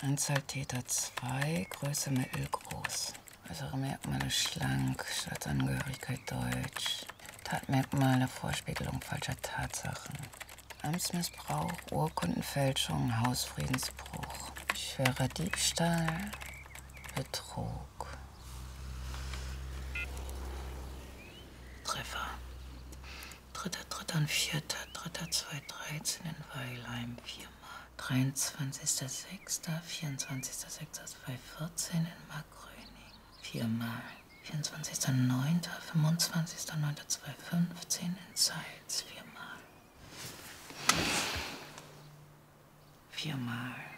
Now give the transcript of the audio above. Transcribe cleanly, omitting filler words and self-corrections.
Anzahl Täter 2, Größe mittelgroß. Äußere Merkmale schlank, Staatsangehörigkeit deutsch. Tatmerkmale Vorspiegelung falscher Tatsachen. Amtsmissbrauch, Urkundenfälschung, Hausfriedensbruch. Schwerer Diebstahl, Betrug. Treffer. 3., und 4., 3.2.13 in Weilheim, 4 Mal. 23.06., 24.06.2014 in Markgröning, 4 Mal. 24.09., 25.09.2015 in Zeitz, 4 Mal. 4 Mal.